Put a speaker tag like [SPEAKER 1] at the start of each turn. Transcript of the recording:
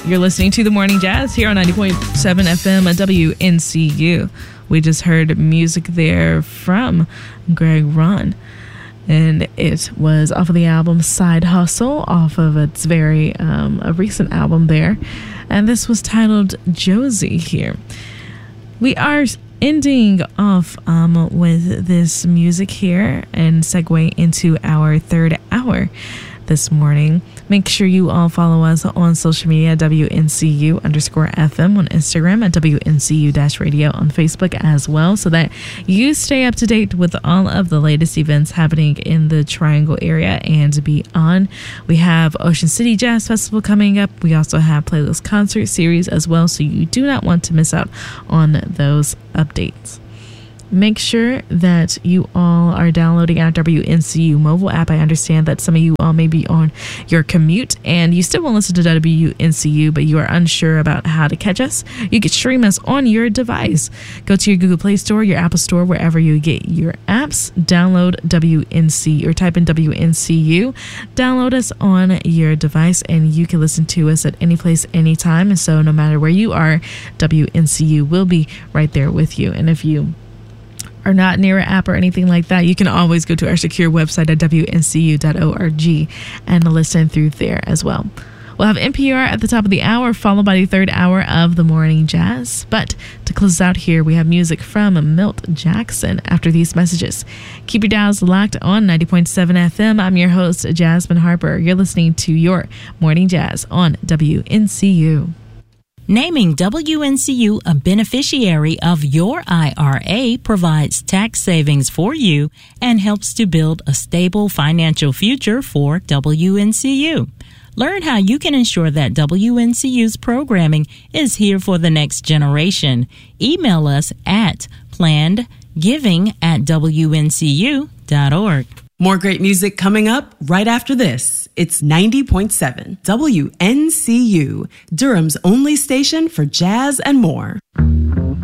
[SPEAKER 1] You're listening to The Morning Jazz here on 90.7 FM at WNCU. We just heard music there from Greg Ron, and it was off of the album Side Hustle, off of its very a recent album there, and this was titled Josie here. We are ending off with this music here and segue into our third hour this morning. Make sure you all follow us on social media, WNCU_FM on Instagram, at WNCU-radio on Facebook as well, so that you stay up to date with all of the latest events happening in the Triangle area and beyond. We have Ocean City Jazz Festival coming up. We also have Playlist Concert Series as well, so you do not want to miss out on those updates. Make sure that you all are downloading our WNCU mobile app. I understand that some of you all may be on your commute and you still want to listen to WNCU, but you are unsure about how to catch us. You can stream us on your device. Go to your Google Play Store, your Apple Store, wherever you get your apps. Download WNC or type in WNCU. Download us on your device and you can listen to us at any place, anytime. And so no matter where you are, WNCU will be right there with you. And if you are not near an app or anything like that, you can always go to our secure website at WNCU.org and listen through there as well. We'll have NPR at the top of the hour, followed by the third hour of The Morning Jazz. But to close out here, we have music from Milt Jackson after these messages. Keep your dials locked on 90.7 FM. I'm your host, Jasmine Harper. You're listening to your Morning Jazz on WNCU.
[SPEAKER 2] Naming WNCU a beneficiary of your IRA provides tax savings for you and helps to build a stable financial future for WNCU. Learn how you can ensure that WNCU's programming is here for the next generation. Email us at plannedgiving@WNCU.org.
[SPEAKER 3] More great music coming up right after this. It's 90.7 WNCU, Durham's only station for jazz and more.